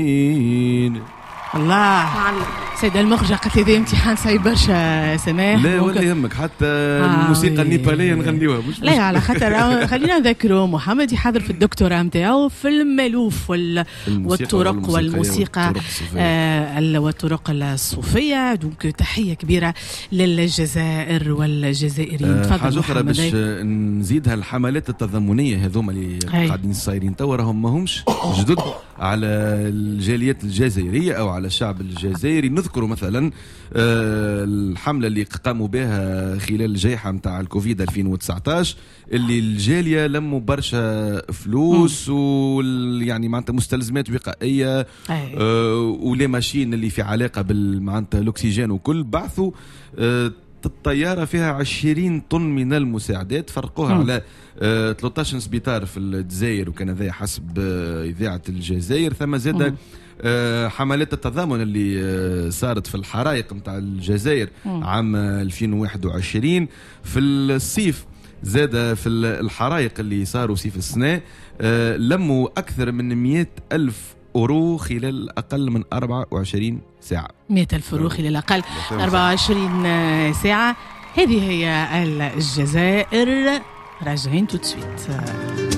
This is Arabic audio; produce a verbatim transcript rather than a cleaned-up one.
الله سيدة المخرجة قالت لي امتحان صعيب برشا سماح. لا ولا يهمك حتى آه الموسيقى النيبالية نغنيوها مش لا على خاطر خلينا نذكروا محمد يحضر في الدكتوراه نتاعو في المألوف وال... والطرق والموسيقى آه والطرق الصوفية. دونك تحية كبيرة للجزائر والجزائريين. آه حاجة أخرى باش نزيدها الحملات التضامنية هذوما اللي قاعدين صايرين توا راهم ماهمش جدد على الجاليات الجزائرية أو على الشعب الجزائري. نذكروا مثلا الحملة اللي قاموا بها خلال الجائحة متاع الكوفيد ألفين وتسعطاش اللي الجالية لموا برشا فلوس ويعني معناتها مستلزمات وقائية آه ولي ماشين اللي في علاقة بالمعناتها الأكسجين وكل بعثوا آه الطيارة فيها عشرين طن من المساعدات فرقوها م. على آه ثلاثة عشر سبيطار في الجزائر وكان هذا حسب آه إذاعة الجزائر. ثم زاد آه حملات التضامن اللي آه صارت في الحرائق متاع الجزائر م. عام ألفين وواحد وعشرين في الصيف. زاد في الحرائق اللي صاروا صيف السنة آه لموا أكثر من مئة ألف أورو خلال أقل من أربعة وعشرين ساعة. مئة ألف أورو خلال أقل أربعة وعشرين ساعة. هذه هي الجزائر. راجعين تو تسويت.